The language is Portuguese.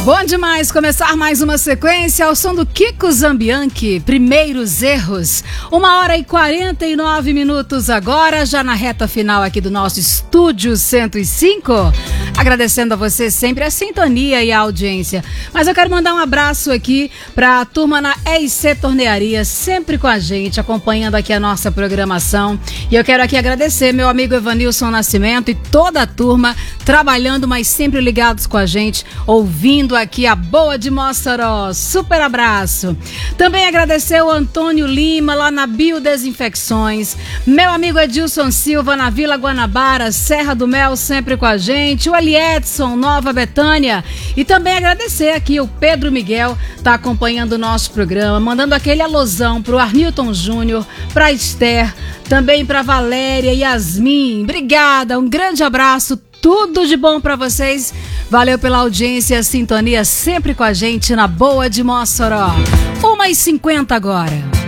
Bom demais começar mais uma sequência ao som do Kiko Zambianchi, Primeiros Erros. 1h49 agora, já na reta final aqui do nosso Estúdio 105. Agradecendo a você sempre a sintonia e a audiência. Mas eu quero mandar um abraço aqui para a turma na EIC Tornearia, sempre com a gente, acompanhando aqui a nossa programação. E eu quero aqui agradecer meu amigo Evanilson Nascimento e toda a turma trabalhando, mas sempre ligados com a gente, ouvindo aqui a Boa de Mossoró. Super abraço. Também agradecer o Antônio Lima lá na Biodesinfecções, meu amigo Edilson Silva na Vila Guanabara, Serra do Mel, sempre com a gente, o Eliedson, Nova Betânia, e também agradecer aqui o Pedro Miguel, tá acompanhando o nosso programa, mandando aquele alusão pro Arnilton Júnior, pra Esther, também pra Valéria, Yasmin. Obrigada, um grande abraço. Tudo de bom pra vocês. Valeu pela audiência e a sintonia sempre com a gente na Boa de Mossoró. 1h50 agora.